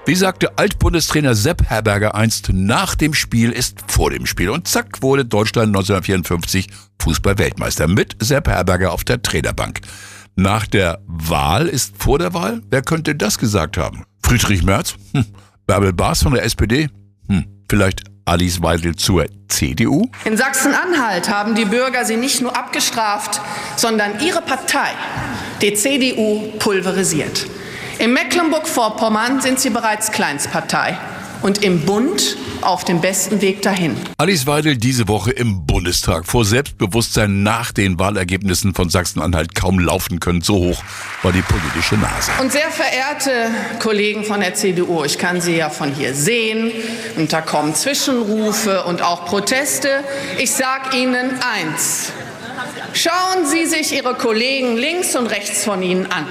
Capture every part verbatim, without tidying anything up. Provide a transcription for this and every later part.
Wie sagte Altbundestrainer Sepp Herberger einst, nach dem Spiel ist vor dem Spiel. Und zack wurde Deutschland neunzehnhundertvierundfünfzig Fußball-Weltmeister mit Sepp Herberger auf der Trainerbank. Nach der Wahl ist vor der Wahl? Wer könnte das gesagt haben? Friedrich Merz? Hm. Bärbel Baas von der S P D? Hm. Vielleicht Alice Weidel zur C D U? In Sachsen-Anhalt haben die Bürger sie nicht nur abgestraft, sondern ihre Partei, die C D U, pulverisiert. In Mecklenburg-Vorpommern sind sie bereits Kleinstpartei und im Bund auf dem besten Weg dahin. Alice Weidel diese Woche im Bundestag. Vor Selbstbewusstsein nach den Wahlergebnissen von Sachsen-Anhalt kaum laufen können. So hoch war die politische Nase. Und sehr verehrte Kollegen von der C D U, ich kann Sie ja von hier sehen und da kommen Zwischenrufe und auch Proteste. Ich sage Ihnen eins. Schauen Sie sich Ihre Kollegen links und rechts von Ihnen an.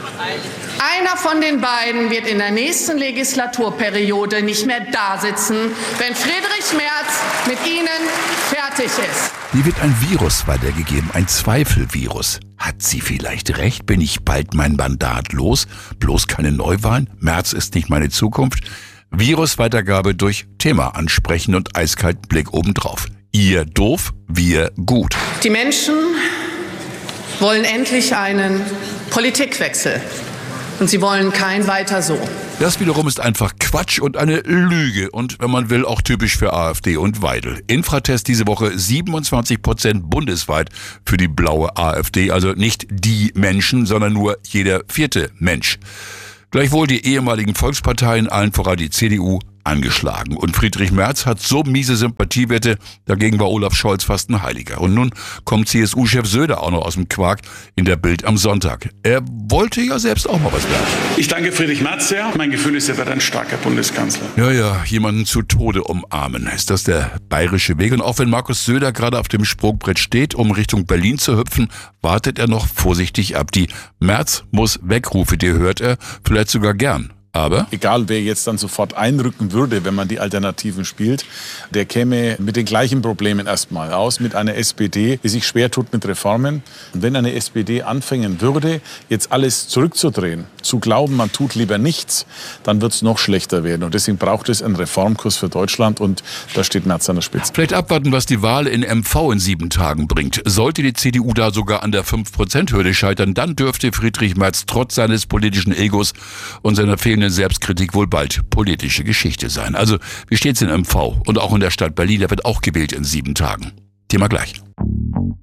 Einer von den beiden wird in der nächsten Legislaturperiode nicht mehr da sitzen, wenn Friedrich Merz mit Ihnen fertig ist. Mir wird ein Virus weitergegeben, ein Zweifelvirus. Hat sie vielleicht recht? Bin ich bald mein Mandat los? Bloß keine Neuwahlen? Merz ist nicht meine Zukunft? Virusweitergabe durch Thema ansprechen und eiskalten Blick obendrauf. Ihr doof, wir gut. Die Menschen wollen endlich einen Politikwechsel. Und sie wollen kein weiter so. Das wiederum ist einfach Quatsch und eine Lüge. Und wenn man will, auch typisch für AfD und Weidel. Infratest diese Woche siebenundzwanzig Prozent bundesweit für die blaue AfD. Also nicht die Menschen, sondern nur jeder vierte Mensch. Gleichwohl die ehemaligen Volksparteien, allen voran die C D U, angeschlagen. Und Friedrich Merz hat so miese Sympathiewerte, dagegen war Olaf Scholz fast ein Heiliger. Und nun kommt C S U-Chef Söder auch noch aus dem Quark in der Bild am Sonntag. Er wollte ja selbst auch mal was werden. Ich danke Friedrich Merz sehr. Mein Gefühl ist, er wird ein starker Bundeskanzler. Ja, ja, jemanden zu Tode umarmen. Ist das der bayerische Weg? Und auch wenn Markus Söder gerade auf dem Sprungbrett steht, um Richtung Berlin zu hüpfen, wartet er noch vorsichtig ab. Die Merz muss Wegrufe, die hört er vielleicht sogar gern. Aber egal, wer jetzt dann sofort einrücken würde, wenn man die Alternativen spielt, der käme mit den gleichen Problemen erstmal aus, mit einer S P D, die sich schwer tut mit Reformen. Und wenn eine S P D anfangen würde, jetzt alles zurückzudrehen, zu glauben, man tut lieber nichts, dann wird es noch schlechter werden. Und deswegen braucht es einen Reformkurs für Deutschland und da steht Merz an der Spitze. Vielleicht abwarten, was die Wahl in M V in sieben Tagen bringt. Sollte die C D U da sogar an der fünf Prozent Hürde scheitern, dann dürfte Friedrich Merz trotz seines politischen Egos und seiner fehlenden Selbstkritik wohl bald politische Geschichte sein. Also, wie steht's in M V? Und auch in der Stadt Berlin, da wird auch gewählt in sieben Tagen. Thema gleich.